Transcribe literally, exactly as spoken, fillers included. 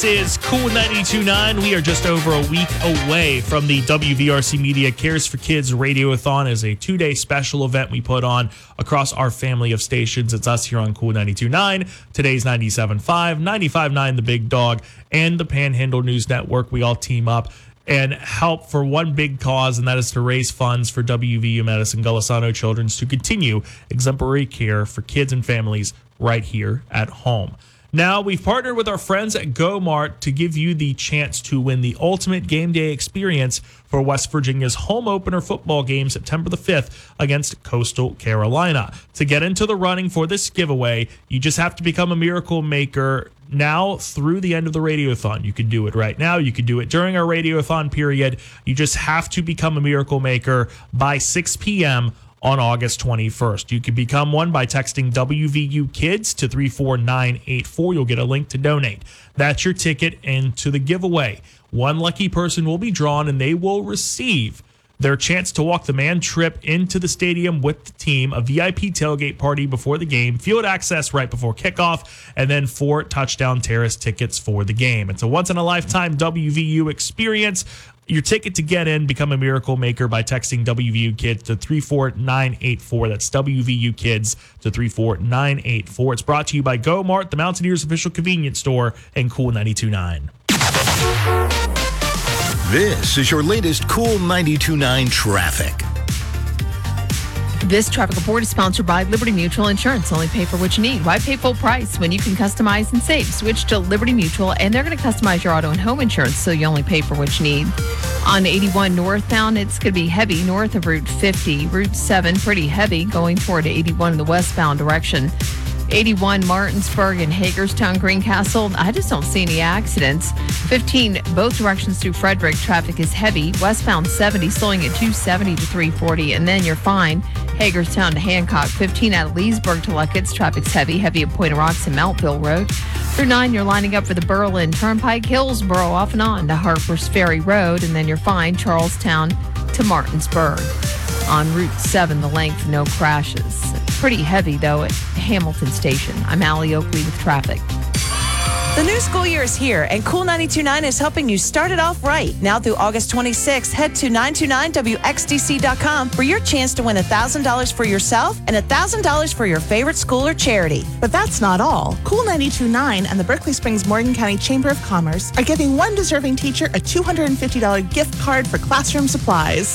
This is Cool ninety-two point nine. We are just over a week away from the W V R C Media Cares for Kids Radiothon. As a two-day special event we put on across our family of stations. It's us here on Cool ninety-two point nine, today's ninety-seven point five, ninety-five point nine The Big Dog, and the Panhandle News Network. We all team up and help for one big cause, and that is to raise funds for W V U Medicine Golisano Children's to continue exemplary care for kids and families right here at home. Now, we've partnered with our friends at GoMart to give you the chance to win the ultimate game day experience for West Virginia's home opener football game September the fifth against Coastal Carolina. To get into the running for this giveaway, you just have to become a Miracle Maker now through the end of the Radiothon. You can do it right now. You can do it during our Radiothon period. You just have to become a Miracle Maker by six p.m. on August twenty-first. You can become one by texting W V U Kids to three four nine eight four. You'll get a link to donate. That's your ticket into the giveaway. One lucky person will be drawn, and they will receive their chance to walk the man trip into the stadium with the team, a V I P tailgate party before the game, field access right before kickoff, and then four touchdown terrace tickets for the game. It's a once-in-a-lifetime W V U experience. Your ticket to get in, become a Miracle Maker by texting W V U Kids to three four nine eight four. That's W V U Kids to three four nine eight four. It's brought to you by GoMart, the Mountaineers official convenience store, and Cool ninety-two point nine. This is your latest Cool ninety-two point nine traffic. This traffic report is sponsored by Liberty Mutual Insurance. Only pay for what you need. Why pay full price when you can customize and save? Switch to Liberty Mutual, and they're going to customize your auto and home insurance so you only pay for what you need. On eighty-one northbound, it's going to be heavy north of Route fifty. Route seven, pretty heavy going toward eighty-one in the westbound direction. eighty-one Martinsburg and Hagerstown, Greencastle. I just don't see any accidents. fifteen, both directions through Frederick. Traffic is heavy. Westbound seventy, slowing at two seventy to three forty, and then you're fine. Hagerstown to Hancock. fifteen out of Leesburg to Luckett's. Traffic's heavy. Heavy at Point of Rocks and Mountville Road. Through nine, you're lining up for the Berlin Turnpike. Hillsboro off and on to Harper's Ferry Road, and then you're fine. Charlestown to Martinsburg. On Route seven, the length, no crashes. Pretty heavy, though, at Hamilton Station. I'm Allie Oakley with traffic. The new school year is here, and Cool ninety-two point nine is helping you start it off right. Now through August twenty-sixth, head to nine two nine W X D C dot com for your chance to win one thousand dollars for yourself and one thousand dollars for your favorite school or charity. But that's not all. Cool ninety-two point nine and the Berkeley Springs Morgan County Chamber of Commerce are giving one deserving teacher a two hundred fifty dollars gift card for classroom supplies.